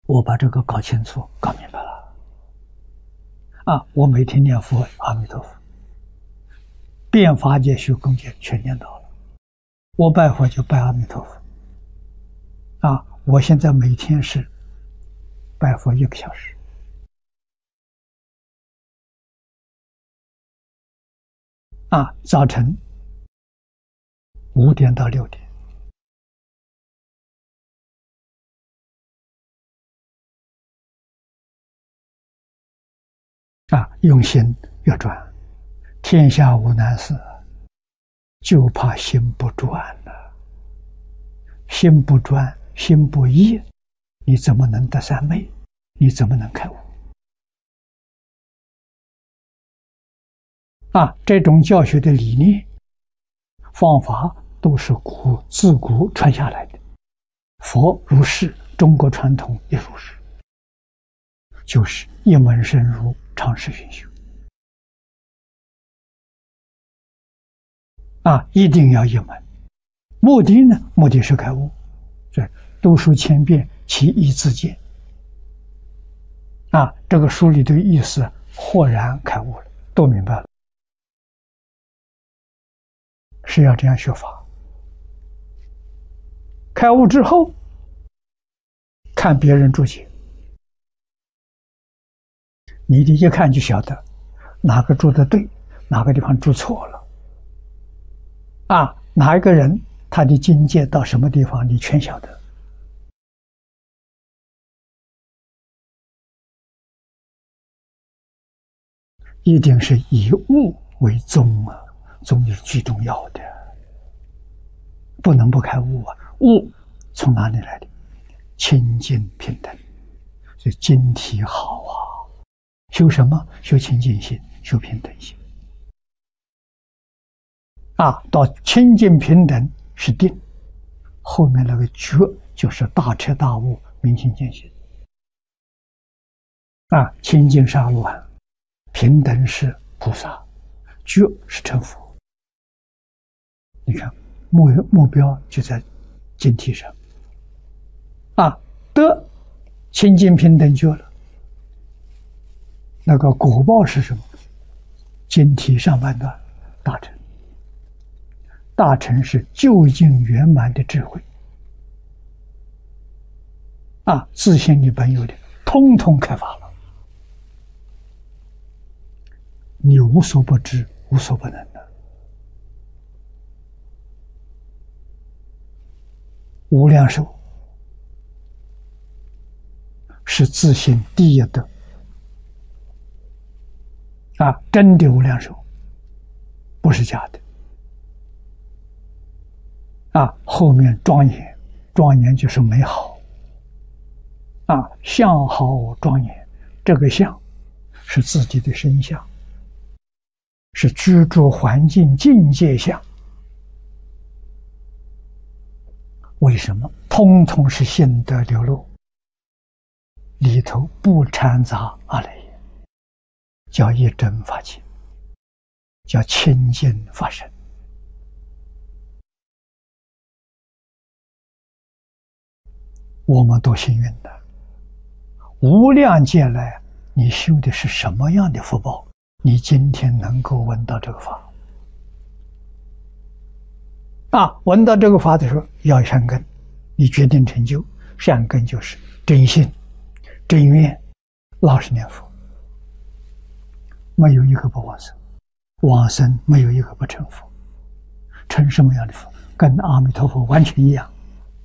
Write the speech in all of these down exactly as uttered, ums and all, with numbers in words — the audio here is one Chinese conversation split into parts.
我把这个搞清楚、搞明白了。啊，我每天念佛，阿弥陀佛，遍法界虚空界全念到了。我拜佛就拜阿弥陀佛。啊，我现在每天是拜佛一个小时。啊，早晨五点到六点。啊，用心越专，天下无难事，就怕心不专了。心不专，心不一，你怎么能得三昧？你怎么能开悟？啊，这种教学的理念、方法都是古自古传下来的。佛如是，中国传统也如是，就是一门深入，长时熏修。啊，一定要一门。目的呢？目的是开悟。这读书千遍，其义自见。啊，这个书里的意思豁然开悟了，都明白了。是要这样学法。开悟之后，看别人注解，你的一看就晓得哪个注的对，哪个地方注错了。啊，哪一个人他的境界到什么地方，你全晓得。一定是以悟为宗啊，宗是最重要的，不能不开悟啊。悟从哪里来的？清净平等，所以经体好啊。修什么？修清净心，修平等心。啊，到清净平等是定，后面那个觉就是大彻大悟，明心见性。啊，清净是阿罗汉，平等是菩萨，觉是成佛。你看，目目标就在经体上。啊，得清净平等觉了，那个果报是什么？经体上半段大乘。大乘是究竟圆满的智慧。啊，自性里本有的，通通开发了。你无所不知，无所不能的。无量寿是自性第一德。啊，真的无量寿，不是假的。啊，后面庄严，庄严就是美好。啊，相好庄严，这个相是自己的身相，是居住环境境界相。为什么？通通是心得流露，里头不掺杂阿赖耶，叫一真法界，叫清净法身。我们多幸运的，无量劫来你修的是什么样的福报，你今天能够闻到这个法。啊，闻到这个法的时候要善根，你决定成就。善根就是真心真愿，老实念佛，没有一个不往生，往生没有一个不成佛。成什么样的佛？跟阿弥陀佛完全一样。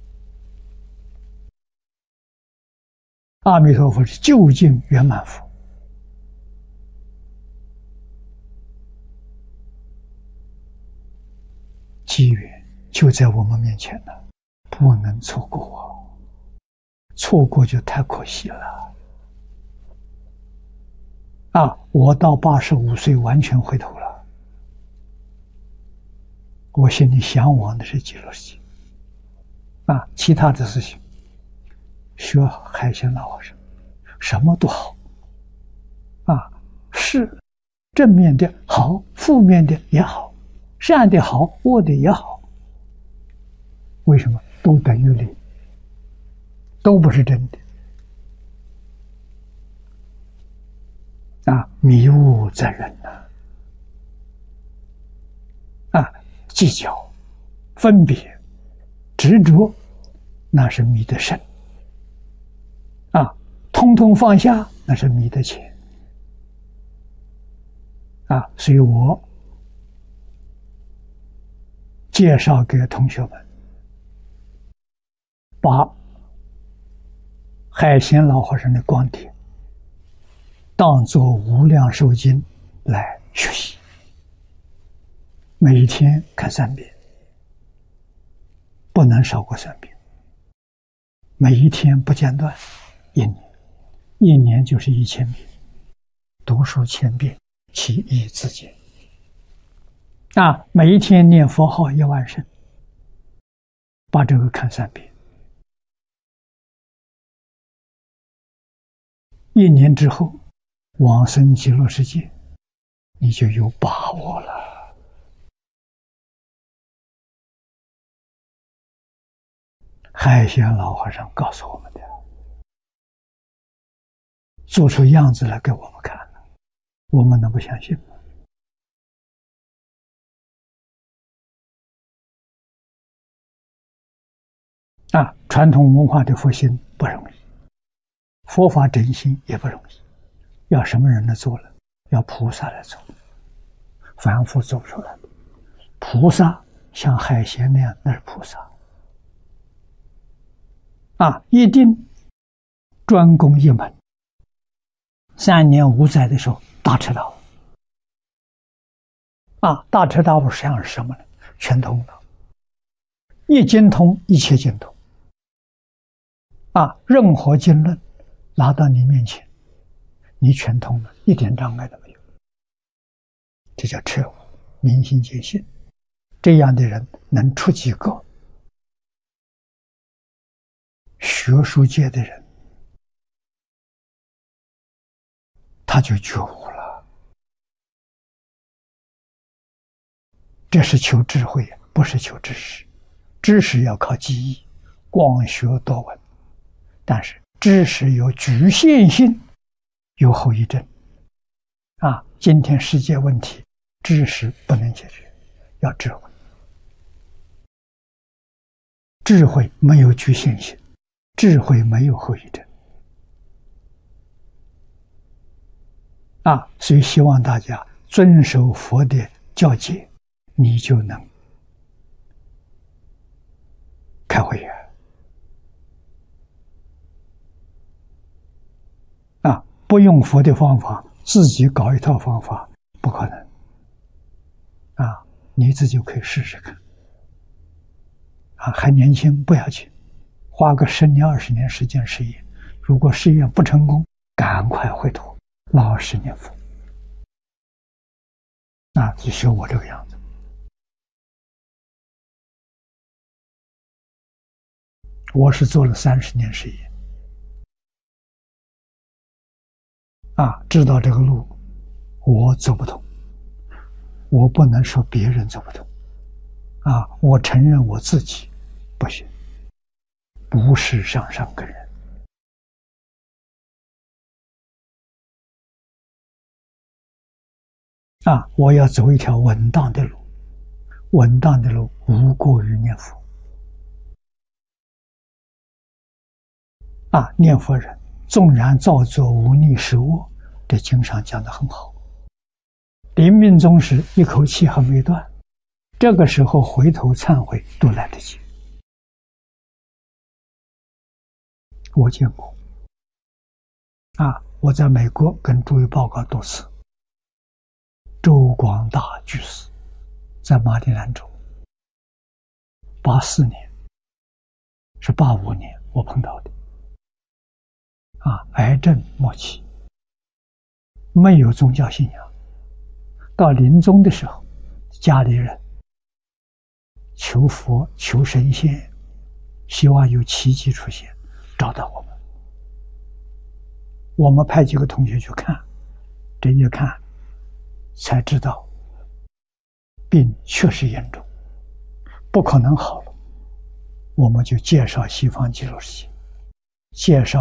阿弥陀佛是究竟圆满佛。机缘就在我们面前了，不能错过啊！错过就太可惜了。啊，我到八十五岁完全回头了，我心里向往的是极乐世界。啊，其他的事情，学海鲜老和尚，什么都好。啊，是正面的好，负面的也好，善的好，恶的也好。为什么？都等于零，都不是真的。 迷悟在人呐、啊，啊，计较、分别、执着，那是迷得深。啊，通通放下，那是迷得浅。啊，所以我介绍给同学们，把海贤老和尚的光碟当作无量寿经来学习，每一天看三遍，不能少过三遍，每一天不间断，一年，一年就是一千遍，读书千遍，其义自见。啊，每一天念佛号一万声，把这个看三遍，一年之后往生极乐世界，你就有把握了。海贤老和尚告诉我们的，做出样子来给我们看了，我们能不相信吗？啊，传统文化的复兴不容易，佛法振兴也不容易，要什么人来做了？要菩萨来做，凡夫做不出来。菩萨像海贤那样，那是菩萨。啊，一定专攻一门。三年五载的时候，大彻大悟。啊，大彻大悟实际上是什么呢？全通了，一经通，一切经通。啊，任何经论拿到你面前，你全通了，一点障碍都没有。这叫彻悟，明心见性。这样的人能出几个？学术界的人，他就觉悟了。这是求智慧，不是求知识。知识要靠记忆，广学多闻。但是知识有局限性，有后遗症。啊，今天世界问题，知识不能解决，要智慧。智慧没有局限性，智慧没有后遗症。啊，所以希望大家遵守佛的教诫，你就能开慧眼。啊，不用佛的方法，自己搞一套方法，不可能。啊，你自己可以试试看。啊，还年轻，不要紧，花个十年、二十年时间试验。如果试验不成功，赶快回头，老实念佛。啊，就学我这个样子。我是做了三十年实验。啊，知道这个路我走不通，我不能说别人走不通。啊，我承认我自己不行，不是上上根人。啊，我要走一条稳当的路，稳当的路无过于念佛。啊，念佛人纵然造作无逆十恶，这经上讲得很好。临命终时一口气还没断，这个时候回头忏悔都来得及。我见过。啊，我在美国跟诸位报告多次。周广大居士在马里兰州，八四年是八五年我碰到的。啊，癌症末期，没有宗教信仰。到临终的时候，家里人求佛求神仙，希望有奇迹出现，找到我们。我们派几个同学去看，这一看才知道病确实严重，不可能好了。我们就介绍西方极乐世界，介绍